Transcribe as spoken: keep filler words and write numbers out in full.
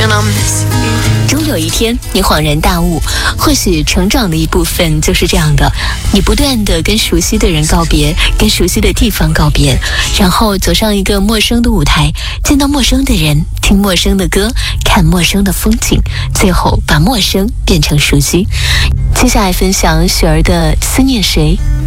and I'll miss you. 终有一天，你恍然大悟，或许成长的一部分就是这样的：你不断地跟熟悉的人告别，跟熟悉的地方告别，然后走上一个陌生的舞台，见到陌生的人，听陌生的歌，看陌生的风景，最后把陌生变成熟悉。接下来分享雪儿的《思念谁》。